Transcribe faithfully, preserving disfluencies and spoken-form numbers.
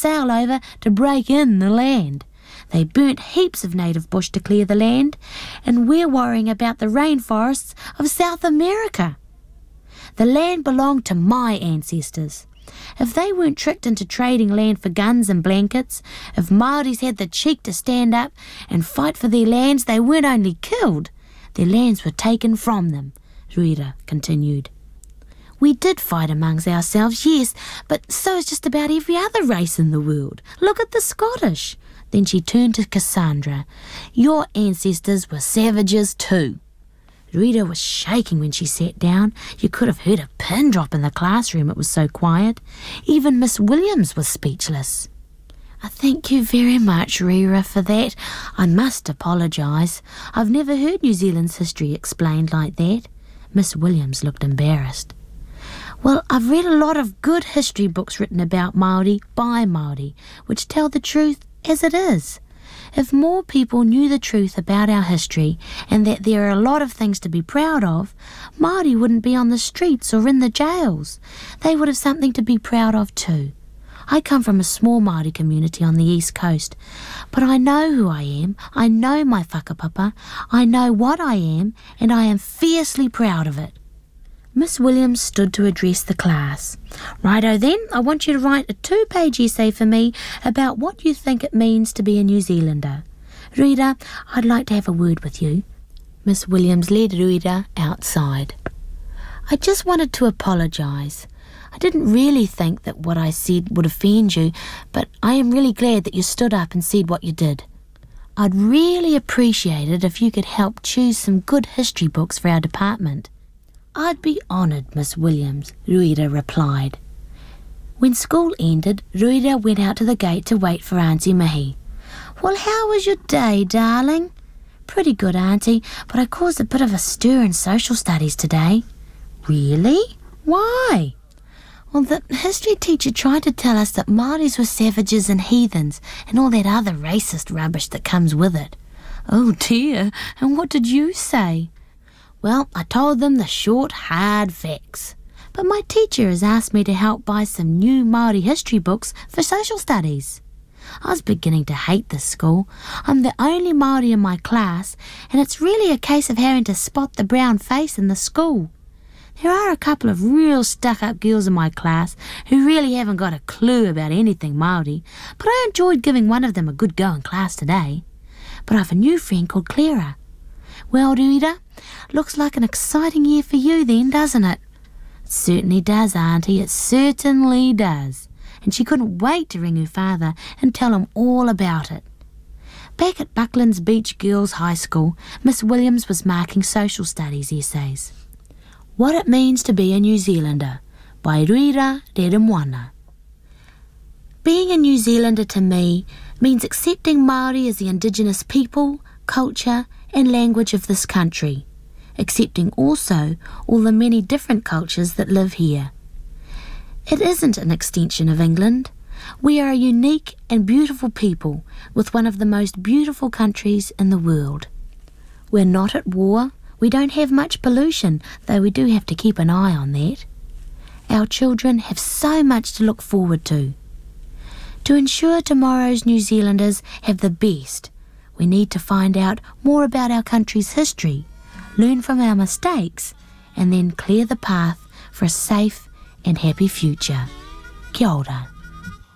sail over to break in the land. They burnt heaps of native bush to clear the land, and we're worrying about the rainforests of South America. The land belonged to my ancestors. If they weren't tricked into trading land for guns and blankets, if Māoris had the cheek to stand up and fight for their lands, they weren't only killed, their lands were taken from them, Ruira continued. We did fight amongst ourselves, yes, but so is just about every other race in the world. Look at the Scottish. Then she turned to Cassandra. Your ancestors were savages too. Ruira was shaking when she sat down. You could have heard a pin drop in the classroom, it was so quiet. Even Miss Williams was speechless. I thank you very much, Ruira, for that. I must apologise. I've never heard New Zealand's history explained like that. Miss Williams looked embarrassed. Well, I've read a lot of good history books written about Māori by Māori, which tell the truth as it is. If more people knew the truth about our history and that there are a lot of things to be proud of, Māori wouldn't be on the streets or in the jails. They would have something to be proud of too. I come from a small Māori community on the east coast, but I know who I am, I know my whakapapa, I know what I am, and I am fiercely proud of it. Miss Williams stood to address the class. Righto then, I want you to write a two-page essay for me about what you think it means to be a New Zealander. Ruira, I'd like to have a word with you. Miss Williams led Ruira outside. I just wanted to apologise. I didn't really think that what I said would offend you, but I am really glad that you stood up and said what you did. I'd really appreciate it if you could help choose some good history books for our department. I'd be honoured, Miss Williams, Ruira replied. When school ended, Ruira went out to the gate to wait for Auntie Mihi. Well, how was your day, darling? Pretty good, Auntie, but I caused a bit of a stir in social studies today. Really? Why? Well, the history teacher tried to tell us that Māoris were savages and heathens and all that other racist rubbish that comes with it. Oh dear, and what did you say? Well, I told them the short, hard facts. But my teacher has asked me to help buy some new Māori history books for social studies. I was beginning to hate this school. I'm the only Māori in my class, and it's really a case of having to spot the brown face in the school. There are a couple of real stuck-up girls in my class who really haven't got a clue about anything Māori, but I enjoyed giving one of them a good go in class today. But I've a new friend called Clara. Well, Ruira, looks like an exciting year for you then, doesn't it? It certainly does, Auntie, it certainly does. And she couldn't wait to ring her father and tell him all about it. Back at Bucklands Beach Girls High School, Miss Williams was marking social studies essays. What It Means to Be a New Zealander by Ruira Reremwana. Being a New Zealander to me means accepting Māori as the indigenous people, culture and language of this country, accepting also all the many different cultures that live here. It isn't an extension of England. We are a unique and beautiful people with one of the most beautiful countries in the world. We're not at war. We don't have much pollution, though we do have to keep an eye on that. Our children have so much to look forward to. To ensure tomorrow's New Zealanders have the best, we need to find out more about our country's history, learn from our mistakes, and then clear the path for a safe and happy future. Kia ora.